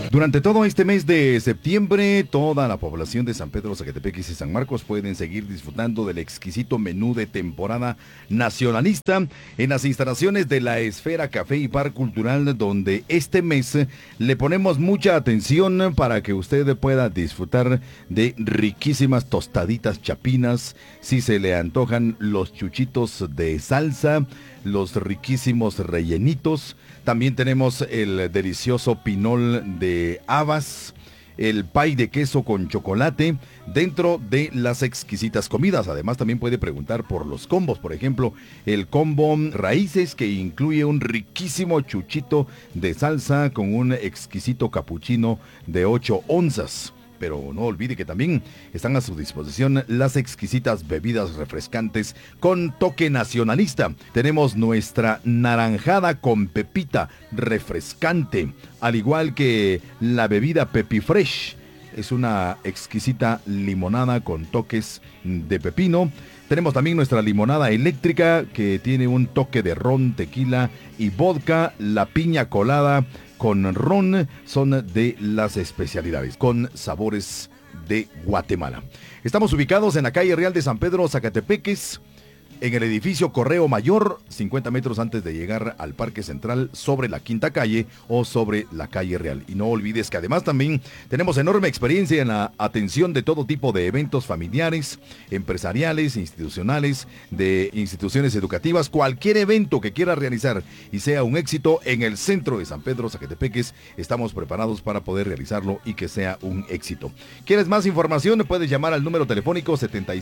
Durante todo este mes de septiembre, toda la población de San Pedro, Zacatepeques y San Marcos pueden seguir disfrutando del exquisito menú de temporada nacionalista en las instalaciones de la Esfera Café y Bar Cultural, donde este mes le ponemos mucha atención para que usted pueda disfrutar de riquísimas tostaditas chapinas, si se le antojan los chuchitos de salsa, los riquísimos rellenitos. También tenemos el delicioso pinol de habas, el pay de queso con chocolate dentro de las exquisitas comidas. Además, también puede preguntar por los combos. Por ejemplo, el combo raíces, que incluye un riquísimo chuchito de salsa con un exquisito capuchino de 8 onzas. Pero no olvide que también están a su disposición las exquisitas bebidas refrescantes con toque nacionalista. Tenemos nuestra naranjada con pepita refrescante, al igual que la bebida Pepi Fresh. Es una exquisita limonada con toques de pepino. Tenemos también nuestra limonada eléctrica, que tiene un toque de ron, tequila y vodka. La piña colada con ron son de las especialidades, con sabores de Guatemala. Estamos ubicados en la calle Real de San Pedro, Zacatepeques, en el edificio Correo Mayor, 50 metros antes de llegar al Parque Central, sobre la Quinta Calle o sobre la calle Real. Y no olvides que además también tenemos enorme experiencia en la atención de todo tipo de eventos familiares, empresariales, institucionales, de instituciones educativas. Cualquier evento que quiera realizar y sea un éxito en el centro de San Pedro, Zacatepeques, estamos preparados para poder realizarlo y que sea un éxito. ¿Quieres más información? Puedes llamar al número telefónico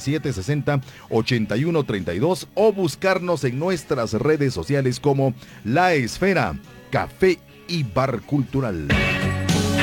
7760-8132 o buscarnos en nuestras redes sociales como La Esfera Café y Bar Cultural.